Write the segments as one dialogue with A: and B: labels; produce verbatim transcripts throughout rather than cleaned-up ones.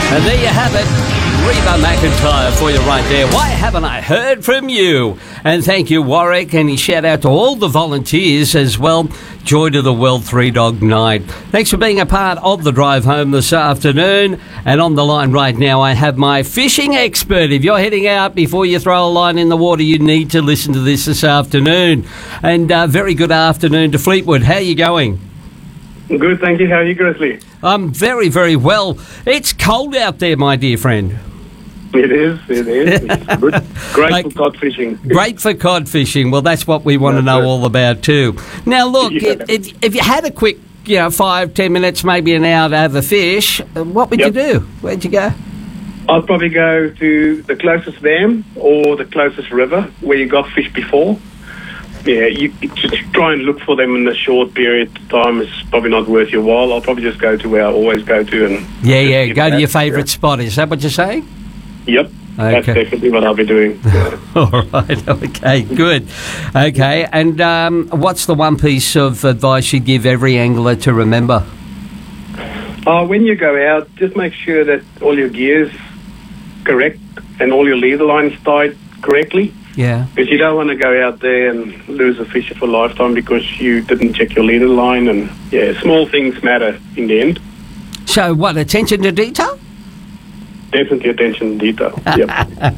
A: And there you have it. Reba McEntire for you right there. Why haven't I heard from you? And thank you, Warwick. And shout out to all the volunteers as well. Joy to the world, Three Dog Night. Thanks for being a part of the drive home this afternoon. And on the line right now, I have my fishing expert. If you're heading out before you throw a line in the water, you need to listen to this this afternoon. And uh, very good afternoon to Fleetwood. How are you going?
B: Good, thank you. How are you, Grizzly?
A: I'm very, very well. It's cold out there, my dear friend.
B: It is, it is. It's good. Great like, for cod fishing.
A: Great for cod fishing. Well, that's what we want
B: that's
A: to know
B: it.
A: all about too. Now, look,
B: Yeah.
A: if, if, if you had a quick, you know, five, ten minutes, maybe an hour to have a fish, what would
B: Yep.
A: you do? Where'd you go?
B: I'd probably go to the closest dam or the closest river where you got fish before. Yeah, you just try and look for them in a short period of time. It's probably not worth your while. I'll probably just go to where I always go to. and
A: Yeah, yeah,
B: get
A: go to
B: that.
A: your favourite
B: Yeah.
A: spot. Is that what you're saying?
B: Yep, that's
A: Okay.
B: definitely what I'll be doing. Yeah.
A: All right, okay, good. Okay, and um, what's the one piece of advice you'd give every angler to remember?
B: Uh, when you go out, just make sure that all your gear's correct and all your leader lines tied correctly.
A: Yeah.
B: Because you don't want to go out there and lose a fish for a lifetime because you didn't check your leader line. And, yeah, small things matter in the end.
A: So, what, attention to detail?
B: Definitely attention to detail. Yep.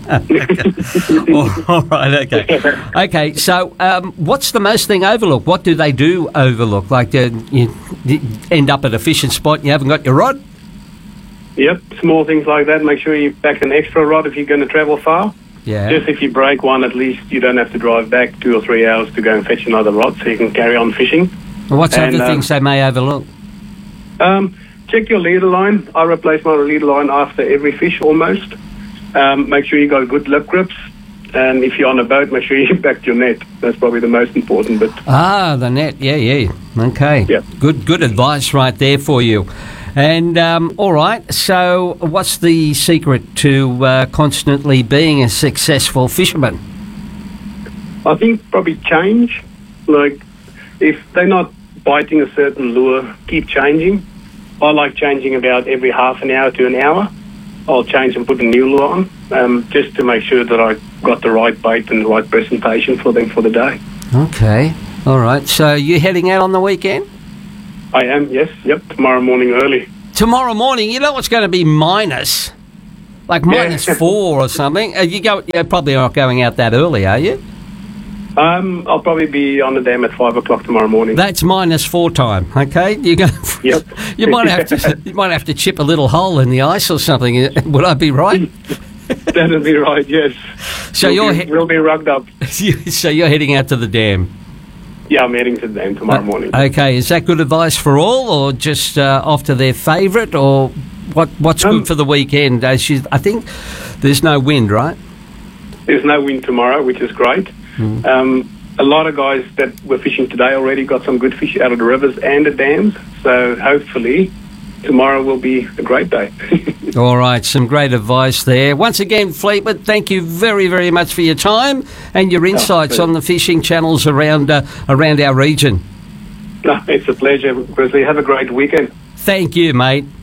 A: All right, okay. Okay, so um, what's the most thing overlooked? What do they do overlook? Like, uh, you, you end up at a fishing spot and you haven't got your rod?
B: Yep, small things like that. Make sure you pack an extra rod if you're going to travel far.
A: Yeah.
B: Just if you break one, at least you don't have to drive back two or three hours to go and fetch another rod, so you can carry on fishing.
A: What's
B: and,
A: other
B: um,
A: things they may overlook?
B: Um, check your leader line. I replace my leader line after every fish almost. Um, make sure you got good lip grips. And if you're on a boat, make sure you back your net. That's probably the most important bit.
A: Ah, the net. Yeah, yeah. Okay.
B: Yep.
A: Good, good advice right there for you. And, um, all right, so what's the secret to uh, constantly being a successful fisherman?
B: I think probably change. Like, if they're not biting a certain lure, keep changing. I like changing about every half an hour to an hour. I'll change and put a new lure on, um, just to make sure that I got the right bait and the right presentation for them for the day.
A: Okay. All right. So you heading out on the weekend?
B: I am, yes. Yep, tomorrow morning early.
A: Tomorrow morning, you know it's going to be minus, like minus
B: Yeah.
A: four or something. Uh, you go, you're probably not going out that early, are you?
B: Um, I'll probably be on the dam at five o'clock tomorrow morning.
A: That's minus four time. Okay, you go.
B: Yep.
A: You might have to. You might have to chip a little hole in the ice or something. Would I be right?
B: That'll be right, yes.
A: So
B: we'll
A: you're
B: be,
A: he-
B: we'll be rugged up.
A: so you're heading out to the dam.
B: Yeah, I'm heading to the dam tomorrow morning.
A: Okay, is that good advice for all, or just uh, off to their favourite, or what? What's
B: Um,
A: good for the weekend? As you, I think there's no wind, right?
B: There's no wind tomorrow, which is great.
A: Mm.
B: Um, a lot of guys that were fishing today already got some good fish out of the rivers and the dams. So hopefully tomorrow will be a great day.
A: All right, some great advice there. Once again, Fleetwood, thank you very, very much for your time and your insights
B: Oh,
A: on the fishing channels around uh, around our region.
B: No, it's a pleasure, Grizzly. Have a great weekend.
A: Thank you, mate.